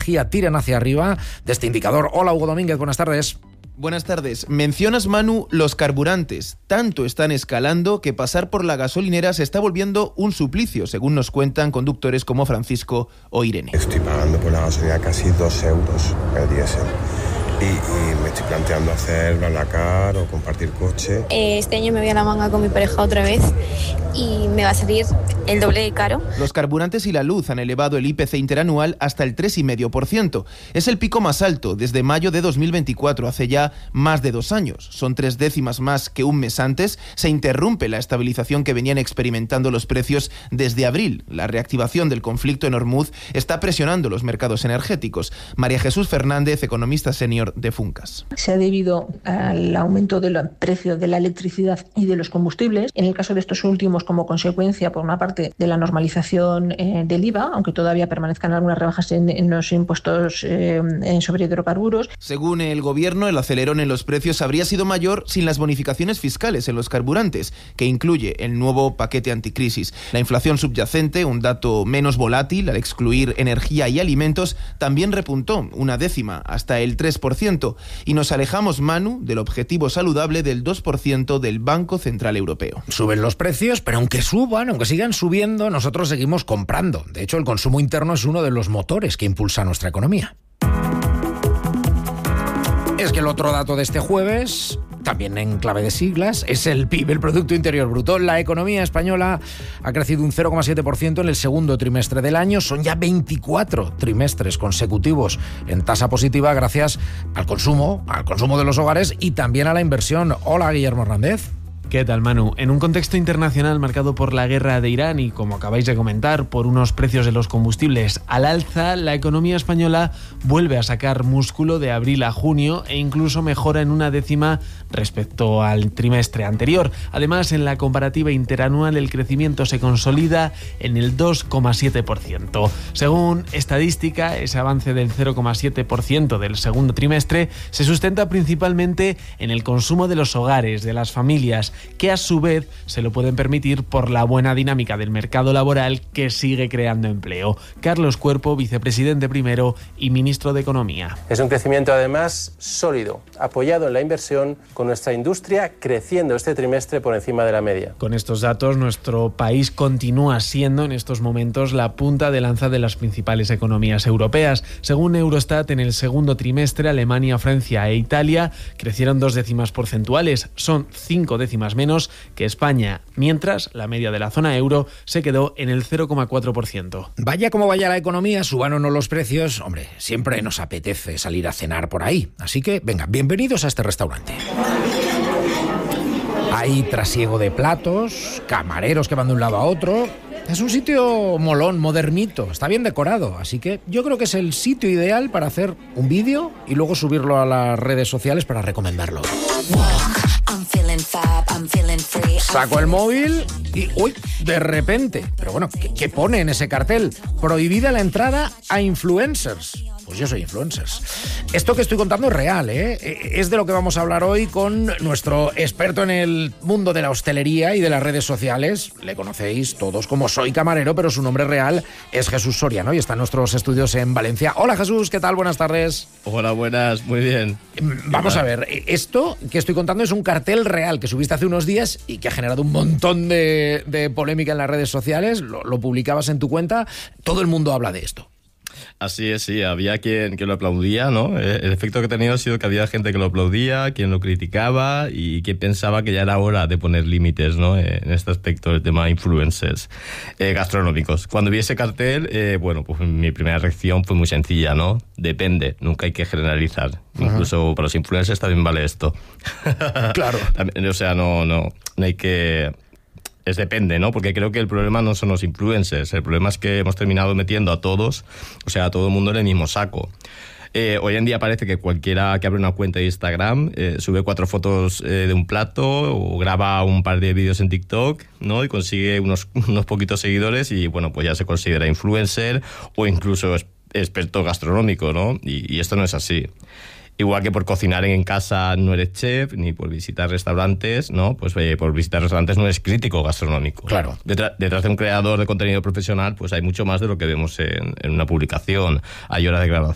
energía tiren hacia arriba de este indicador. Hola, Hugo Domínguez, buenas tardes. Buenas tardes. Mencionas, Manu, los carburantes. Tanto están escalando que pasar por la gasolinera se está volviendo un suplicio, según nos cuentan conductores como Francisco o Irene. Estoy pagando por la gasolina casi 2 euros el diésel. Y me estoy planteando hacer BlaBlaCar o compartir coche. Este año me voy a la manga con mi pareja otra vez y me va a salir el doble de caro. Los carburantes y la luz han elevado el IPC interanual hasta el 3,5%. Es el pico más alto desde mayo de 2024, hace ya más de 2 años. Son 3 décimas más que un mes antes. Se interrumpe la estabilización que venían experimentando los precios desde abril. La reactivación del conflicto en Hormuz está presionando los mercados energéticos. María Jesús Fernández, economista senior de Funcas. Se ha debido al aumento del precio de la electricidad y de los combustibles. En el caso de estos últimos, como consecuencia, por una parte, de la normalización del IVA, aunque todavía permanezcan algunas rebajas en los impuestos sobre hidrocarburos. Según el gobierno, el acelerón en los precios habría sido mayor sin las bonificaciones fiscales en los carburantes, que incluye el nuevo paquete anticrisis. La inflación subyacente, un dato menos volátil al excluir energía y alimentos, también repuntó 1 décima hasta el 3%, y nos alejamos, Manu, del objetivo saludable del 2% del Banco Central Europeo. Suben los precios, pero aunque suban, aunque sigan subiendo, nosotros seguimos comprando. De hecho, el consumo interno es uno de los motores que impulsa nuestra economía. Es que el otro dato de este jueves, también en clave de siglas, es el PIB, el Producto Interior Bruto. La economía española ha crecido un 0,7% en el segundo trimestre del año. Son ya 24 trimestres consecutivos en tasa positiva gracias al consumo de los hogares y también a la inversión. Hola, Guillermo Hernández. ¿Qué tal, Manu? En un contexto internacional marcado por la guerra de Irán y, como acabáis de comentar, por unos precios de los combustibles al alza, la economía española vuelve a sacar músculo de abril a junio e incluso mejora en 1 décima respecto al trimestre anterior. Además, en la comparativa interanual el crecimiento se consolida en el 2,7%. Según estadística, ese avance del 0,7% del segundo trimestre se sustenta principalmente en el consumo de los hogares, de las familias, que a su vez se lo pueden permitir por la buena dinámica del mercado laboral que sigue creando empleo. Carlos Cuerpo, vicepresidente primero y ministro de Economía. Es un crecimiento además sólido, apoyado en la inversión, con nuestra industria creciendo este trimestre por encima de la media. Con estos datos, nuestro país continúa siendo en estos momentos la punta de lanza de las principales economías europeas. Según Eurostat, en el segundo trimestre, Alemania, Francia e Italia crecieron 2 décimas porcentuales. Son 5 décimas menos que España, mientras la media de la zona euro se quedó en el 0,4%. Vaya como vaya la economía, suban o no los precios, hombre, siempre nos apetece salir a cenar por ahí. Así que, venga, bienvenidos a este restaurante. Hay trasiego de platos, camareros que van de un lado a otro. Es un sitio molón, modernito, está bien decorado, así que yo creo que es el sitio ideal para hacer un vídeo y luego subirlo a las redes sociales para recomendarlo. Saco el móvil y ¡uy! De repente, pero bueno, ¿qué pone en ese cartel? Prohibida la entrada a influencers. Pues yo soy influencers. Esto que estoy contando es real, ¿eh? Es de lo que vamos a hablar hoy con nuestro experto en el mundo de la hostelería y de las redes sociales. Le conocéis todos como Soy Camarero, pero su nombre real es Jesús Soriano y está en nuestros estudios en Valencia. Hola, Jesús, ¿qué tal? Buenas tardes. Hola, buenas, muy bien. Vamos a ver, esto que estoy contando es un cartel real que subiste hace unos días y que ha generado un montón de polémica en las redes sociales. Lo publicabas en tu cuenta. Todo el mundo habla de esto. Así es, sí, había quien lo aplaudía, ¿no? El efecto que ha tenido ha sido que había gente que lo aplaudía, quien lo criticaba y quien pensaba que ya era hora de poner límites, ¿no? En este aspecto del tema influencers gastronómicos. Cuando vi ese cartel, bueno, pues mi primera reacción fue muy sencilla, ¿no? Depende, nunca hay que generalizar. Incluso para los influencers también vale esto. Claro. O sea, no hay que... depende, ¿no? Porque creo que el problema no son los influencers, el problema es que hemos terminado metiendo a todos, o sea, a todo el mundo en el mismo saco. Hoy en día parece que cualquiera que abre una cuenta de Instagram sube 4 fotos de un plato o graba un par de vídeos en TikTok, ¿no? Y consigue unos poquitos seguidores y, bueno, pues ya se considera influencer o incluso experto gastronómico, ¿no? Y esto no es así. Igual que por cocinar en casa no eres chef, ni por visitar restaurantes, ¿no? Pues por visitar restaurantes no eres crítico gastronómico. Claro. Detrás de un creador de contenido profesional, pues hay mucho más de lo que vemos en una publicación. Hay horas de